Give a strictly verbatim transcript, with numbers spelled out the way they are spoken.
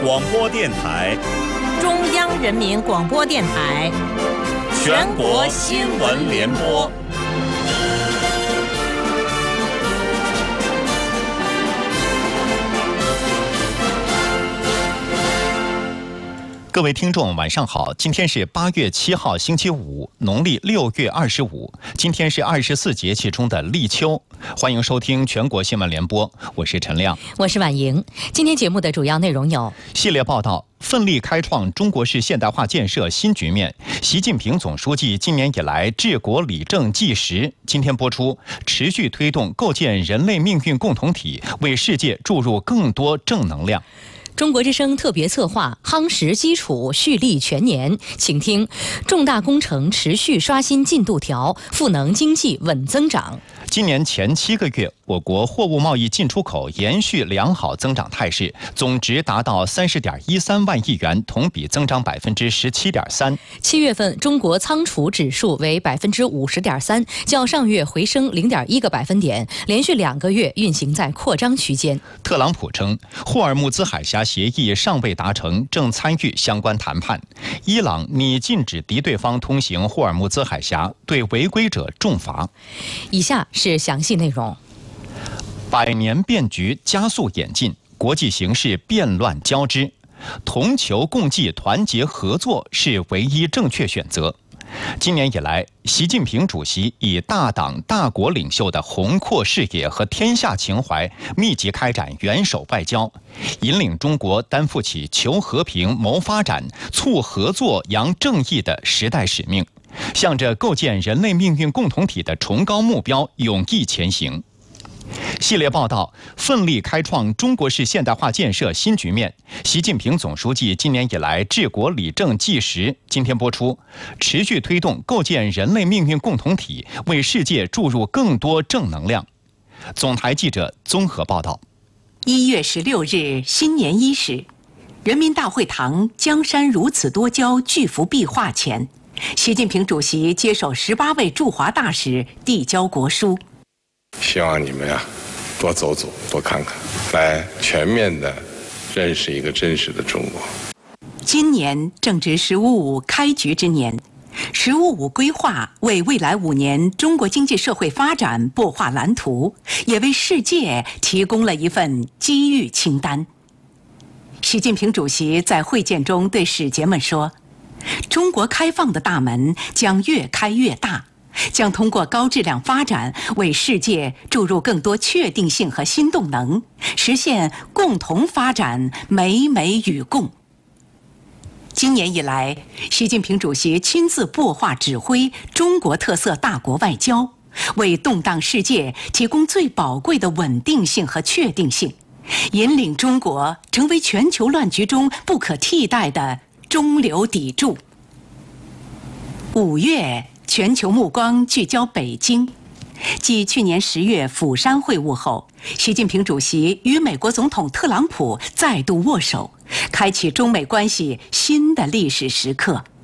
广播电台， 中央人民广播电台， 全国新闻联播。各位听众，晚上好！今天是八月七号，星期五，农历六月二十五。今天是二十四节气中的立秋。欢迎收听全国新闻联播，我是陈亮， 我是婉莹。今天节目的主要内容有： 系列报道，奋力开创中国式现代化建设新局面。习近平总书记今年以来治国理政纪实。今天播出，持续推动构建人类命运共同体，为世界注入更多正能量。 中国之声特别策划夯实基础，蓄力全年，请听：重大工程持续刷新进度条，赋能经济稳增长。 今年前七个月，我国货物贸易进出口延续良好增长态势，总值达到三十点一三万亿元，同比增长百分之十七点三。 七月份中国仓储指数为百分之五十点三，较上月回升零点一个百分点，连续两个月运行在扩张区间。 特朗普称，霍尔木兹海峡协议尚未达成，正参与相关谈判。伊朗拟禁止敌对方通行霍尔木兹海峡，对违规者重罚。 以下是详细内容。 百年变局加速演进，国际形势变乱交织，同求共济、团结合作是唯一正确选择。今年以来，习近平主席以大党大国领袖的宏阔视野和天下情怀，密集开展元首外交，引领中国担负起求和平、谋发展、促合作、扬正义的时代使命，向着构建人类命运共同体的崇高目标勇毅前行。系列报道，奋力开创中国式现代化建设新局面。习近平总书记今年以来治国理政纪实。今天播出，持续推动构建人类命运共同体，为世界注入更多正能量。总台记者综合报道。 一月十六日，新年伊始，人民大会堂江山如此多娇巨幅壁画前，习近平主席接受十八位驻华大使递交国书。 希望你们呀、啊，多走走，多看看，来全面的认识一个真实的中国。 今年正值“十五五”开局之年，“十五五”规划为未来五年中国经济社会发展擘画蓝图，也为世界提供了一份机遇清单。习近平主席在会见中对使节们说：“中国开放的大门将越开越大。”将通过高质量发展为世界注入更多确定性和新动能，实现共同发展、美美与共。今年以来，习近平主席亲自擘画指挥中国特色大国外交，为动荡世界提供最宝贵的稳定性和确定性，引领中国成为全球乱局中不可替代的中流砥柱。五月，全球目光聚焦北京。继去年十月釜山会晤后，习近平主席与美国总统特朗普再度握手，开启中美关系新的历史时刻。